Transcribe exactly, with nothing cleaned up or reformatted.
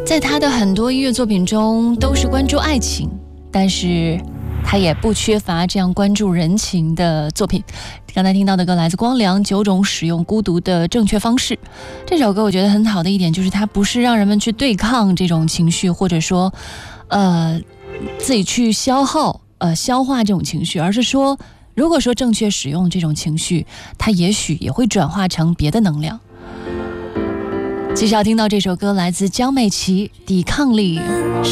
在他的很多音乐作品中都是关注爱情，但是他也不缺乏这样关注人情的作品。刚才听到的歌来自光良，九种使用孤独的正确方式。这首歌我觉得很好的一点就是它不是让人们去对抗这种情绪，或者说呃自己去消耗呃消化这种情绪，而是说如果说正确使用这种情绪，它也许也会转化成别的能量。继续要听到这首歌来自江美琪，抵抗力。